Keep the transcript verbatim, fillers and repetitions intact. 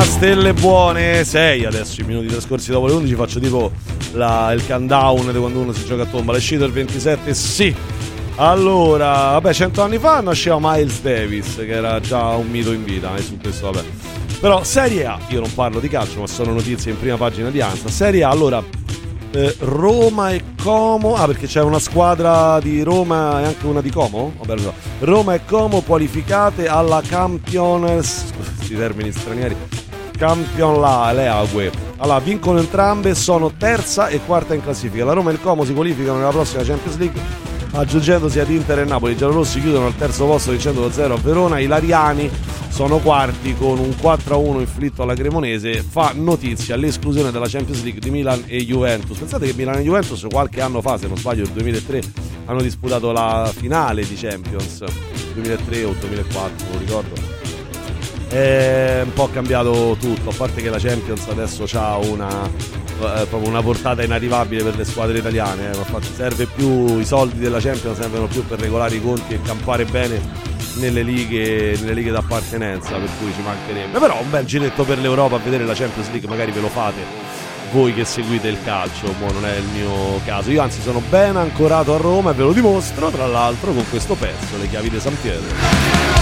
stelle buone, sei adesso i minuti trascorsi dopo le undici, faccio tipo la, il countdown di quando uno si gioca a tombola. È uscito il ventisette, sì. Allora, vabbè, cento anni fa nasceva Miles Davis, che era già un mito in vita, e su questo vabbè. Però Serie A, io non parlo di calcio, ma sono notizie in prima pagina di ANSA. Serie A, allora, eh, Roma e Como, ah perché c'è una squadra di Roma e anche una di Como? Vabbè, no. Roma e Como qualificate alla Champions, questi termini stranieri, Champion la League. Allora, vincono entrambe, sono terza e quarta in classifica. La Roma e il Como si qualificano nella prossima Champions League, aggiungendosi ad Inter e Napoli. I giallorossi chiudono al terzo posto vincendo da zero a Verona. I Lariani sono quarti con un quattro a uno inflitto alla Cremonese. Fa notizia l'esclusione dalla Champions League di Milan e Juventus. Pensate che Milan e Juventus qualche anno fa, se non sbaglio nel duemilatré, hanno disputato la finale di Champions, duemilatré o duemilaquattro, non ricordo. È un po' cambiato tutto, a parte che la Champions adesso ha una, eh, proprio una portata inarrivabile per le squadre italiane, eh. Infatti serve più, i soldi della Champions servono più per regolare i conti e campare bene nelle lighe, nelle lighe d'appartenenza, per cui ci mancherebbe. Però un bel giretto per l'Europa a vedere la Champions League, magari ve lo fate voi che seguite il calcio, mo non è il mio caso. Io anzi sono ben ancorato a Roma e ve lo dimostro tra l'altro con questo pezzo, Le chiavi di San Pietro.